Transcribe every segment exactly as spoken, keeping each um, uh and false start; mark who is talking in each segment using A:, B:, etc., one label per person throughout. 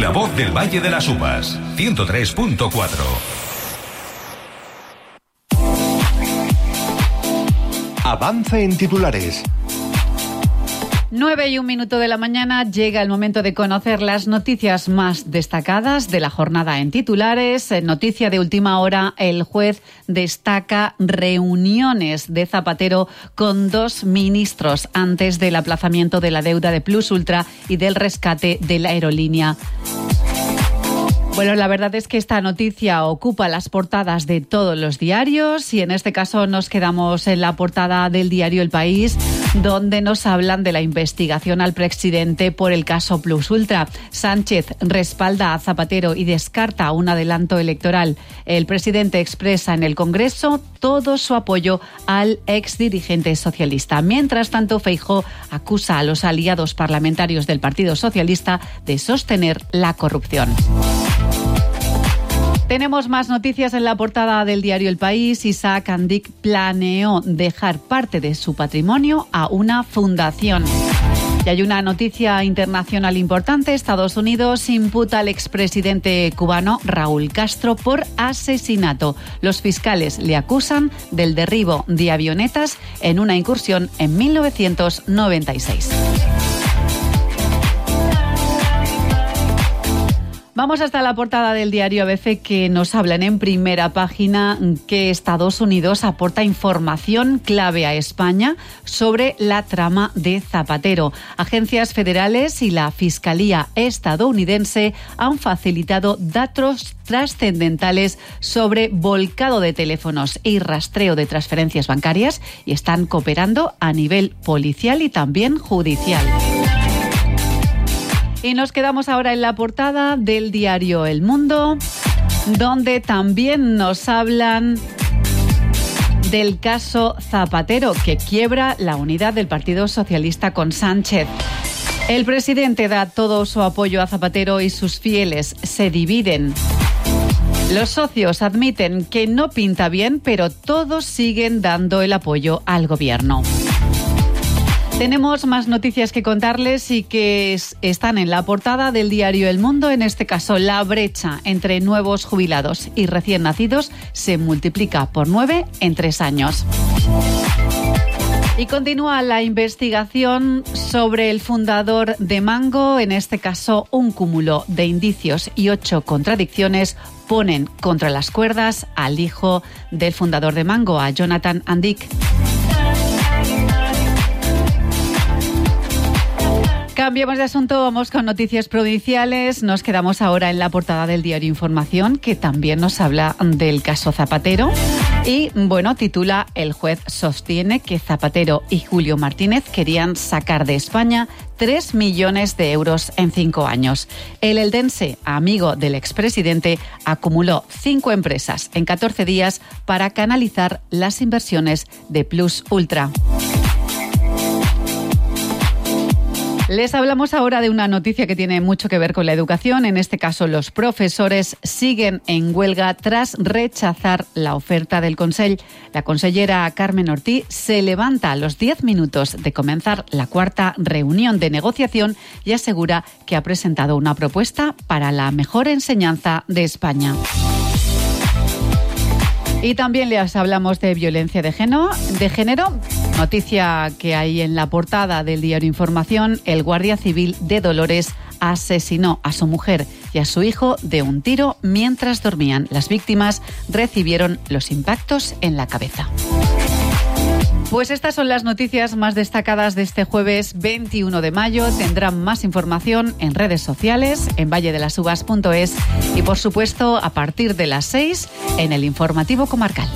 A: La voz del Valle de las Uvas, ciento tres punto cuatro.
B: Avance en titulares.
C: nueve y un minuto de la mañana, llega el momento de conocer las noticias más destacadas de la jornada en titulares. Noticia de última hora, el juez destaca reuniones de Zapatero con dos ministros antes del aplazamiento de la deuda de Plus Ultra y del rescate de la aerolínea. Bueno, la verdad es que esta noticia ocupa las portadas de todos los diarios y en este caso nos quedamos en la portada del diario El País, donde nos hablan de la investigación al presidente por el caso Plus Ultra. Sánchez respalda a Zapatero y descarta un adelanto electoral. El presidente expresa en el Congreso todo su apoyo al exdirigente socialista. Mientras tanto, Feijóo acusa a los aliados parlamentarios del Partido Socialista de sostener la corrupción. Tenemos más noticias en la portada del diario El País. Isaac Andic planeó dejar parte de su patrimonio a una fundación. Y hay una noticia internacional importante. Estados Unidos imputa al expresidente cubano Raúl Castro por asesinato. Los fiscales le acusan del derribo de avionetas en una incursión en mil novecientos noventa y seis. Vamos hasta la portada del diario A B C, que nos hablan en primera página que Estados Unidos aporta información clave a España sobre la trama de Zapatero. Agencias federales y la Fiscalía estadounidense han facilitado datos trascendentales sobre volcado de teléfonos y rastreo de transferencias bancarias y están cooperando a nivel policial y también judicial. Y nos quedamos ahora en la portada del diario El Mundo, donde también nos hablan del caso Zapatero, que quiebra la unidad del Partido Socialista con Sánchez. El presidente da todo su apoyo a Zapatero y sus fieles se dividen. Los socios admiten que no pinta bien, pero todos siguen dando el apoyo al gobierno. Tenemos más noticias que contarles y que es, están en la portada del diario El Mundo. En este caso, la brecha entre nuevos jubilados y recién nacidos se multiplica por nueve en tres años. Y continúa la investigación sobre el fundador de Mango. En este caso, un cúmulo de indicios y ocho contradicciones ponen contra las cuerdas al hijo del fundador de Mango, a Jonathan Andic. Cambiamos de asunto, vamos con noticias provinciales. Nos quedamos ahora en la portada del diario Información, que también nos habla del caso Zapatero. Y, bueno, titula: el juez sostiene que Zapatero y Julio Martínez querían sacar de España tres millones de euros en cinco años. El eldense, amigo del expresidente, acumuló cinco empresas en catorce días para canalizar las inversiones de Plus Ultra. Les hablamos ahora de una noticia que tiene mucho que ver con la educación. En este caso, los profesores siguen en huelga tras rechazar la oferta del Consell. La consellera Carmen Ortí se levanta a los diez minutos de comenzar la cuarta reunión de negociación y asegura que ha presentado una propuesta para la mejor enseñanza de España. Y también les hablamos de violencia de género, de género, noticia que hay en la portada del diario Información. El guardia civil de Dolores asesinó a su mujer y a su hijo de un tiro mientras dormían. Las víctimas recibieron los impactos en la cabeza. Pues estas son las noticias más destacadas de este jueves veintiuno de mayo. Tendrán más información en redes sociales, en valle de las uvas punto es y, por supuesto, a partir de las seis en el informativo comarcal.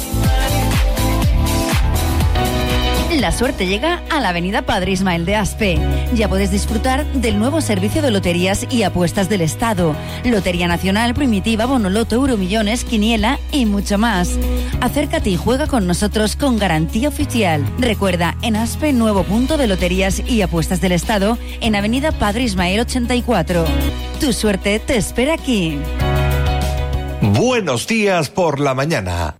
D: La suerte llega a la avenida Padre Ismael de Aspe. Ya puedes disfrutar del nuevo servicio de loterías y apuestas del Estado. Lotería Nacional, Primitiva, Bonoloto, Euromillones, Quiniela y mucho más. Acércate y juega con nosotros con garantía oficial. Recuerda, en Aspe, nuevo punto de loterías y apuestas del Estado en avenida Padre Ismael ochenta y cuatro. Tu suerte te espera aquí.
B: Buenos días por la mañana.